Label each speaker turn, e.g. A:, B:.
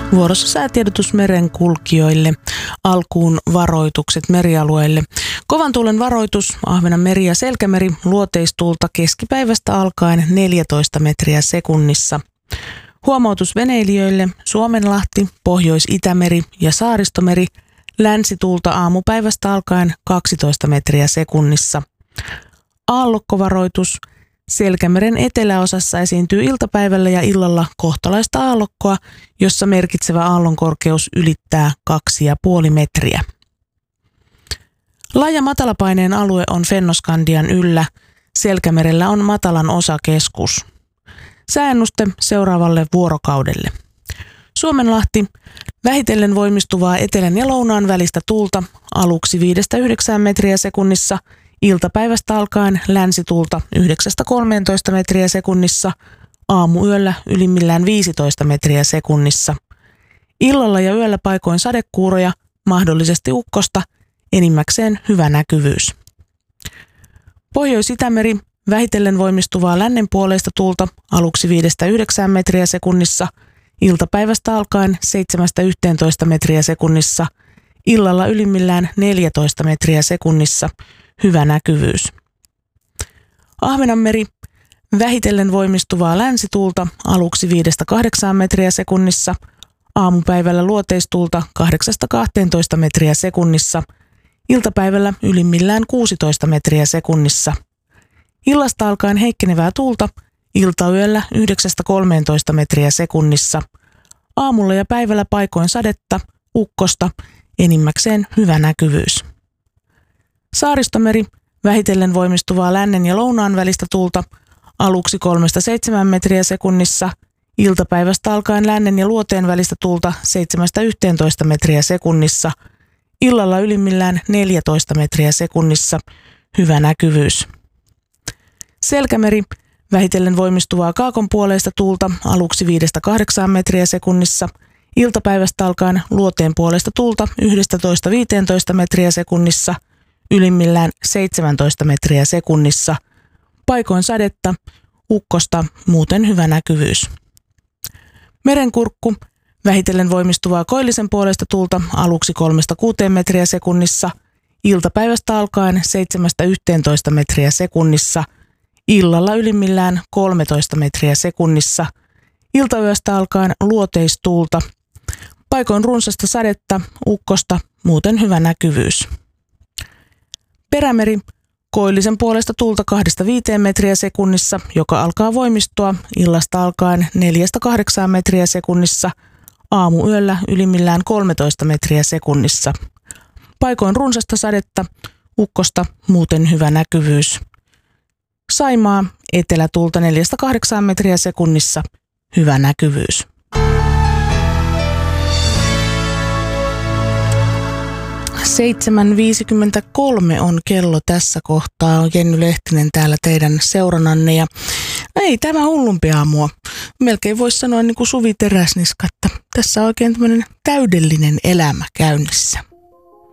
A: Vuorossa säätiedotus merenkulkijoille. Alkuun varoitukset merialueille. Kovan tuulen varoitus, Ahvenanmeri ja Selkämeri, luoteistuulta keskipäivästä alkaen 14 metriä sekunnissa. Huomautus veneilijöille, Suomenlahti, Pohjois-Itämeri ja Saaristomeri, länsituulta aamupäivästä alkaen 12 metriä sekunnissa. Aallokkovaroitus, Selkämeren eteläosassa esiintyy iltapäivällä ja illalla kohtalaista aallokkoa, jossa merkitsevä aallonkorkeus ylittää 2,5 metriä. Laaja matalapaineen alue on Fennoskandian yllä. Selkämerellä on matalan osakeskus. Sääennuste seuraavalle vuorokaudelle. Suomenlahti, vähitellen voimistuvaa etelän ja lounaan välistä tuulta, aluksi 5-9 metriä sekunnissa, iltapäivästä alkaen länsituulta 9-13 metriä sekunnissa, aamuyöllä ylimmillään 15 metriä sekunnissa. Illalla ja yöllä paikoin sadekuuroja, mahdollisesti ukkosta, enimmäkseen hyvä näkyvyys. Pohjois-Itämeri, vähitellen voimistuvaa lännenpuoleista tuulta, aluksi 5-9 metriä sekunnissa, iltapäivästä alkaen 7-11 metriä sekunnissa, illalla ylimmillään 14 metriä sekunnissa, hyvä näkyvyys. Ahvenanmeri, vähitellen voimistuvaa länsituulta, aluksi 5-8 metriä sekunnissa, aamupäivällä luoteistuulta 8-12 metriä sekunnissa, iltapäivällä ylimmillään 16 metriä sekunnissa. Illasta alkaen heikkenevää tuulta, iltayöllä 9-13 metriä sekunnissa. Aamulla ja päivällä paikoin sadetta, ukkosta, enimmäkseen hyvä näkyvyys. Saaristomeri, vähitellen voimistuvaa lännen ja lounaan välistä tuulta, aluksi 3-7 metriä sekunnissa, iltapäivästä alkaen lännen ja luoteen välistä tuulta 7-11 metriä sekunnissa, illalla ylimmillään 14 metriä sekunnissa, hyvä näkyvyys. Selkämeri, vähitellen voimistuvaa kaakonpuoleista tuulta, aluksi 5-8 metriä sekunnissa, iltapäivästä alkaen luoteen puolesta tuulta 11-15 metriä sekunnissa, ylimmillään 17 metriä sekunnissa, paikoin sadetta, ukkosta, muuten hyvä näkyvyys. Merenkurkku, vähitellen voimistuvaa koillisen puolesta tuulta, aluksi 3-6 metriä sekunnissa, iltapäivästä alkaen 7-11 metriä sekunnissa, illalla ylimmillään 13 metriä sekunnissa, iltayöstä alkaen luoteistuulta, paikoin runsasta sadetta, ukkosta, muuten hyvä näkyvyys. Perämeri, koillisen puolesta tuulta 2-5 metriä sekunnissa, joka alkaa voimistua illasta alkaen 4-8 metriä sekunnissa, aamuyöllä ylimmillään 13 metriä sekunnissa. Paikoin runsasta sadetta, ukkosta, muuten hyvä näkyvyys. Saimaa, etelätuulta 4-8 metriä sekunnissa, hyvä näkyvyys. (7:53) on kello tässä kohtaa. On Jenny Lehtinen täällä teidän seurannanne ja ei tämä hullumpi aamua. Melkein voisi sanoa niin kuin Suvi Teräsniska, että tässä on oikein tämmöinen täydellinen elämä käynnissä.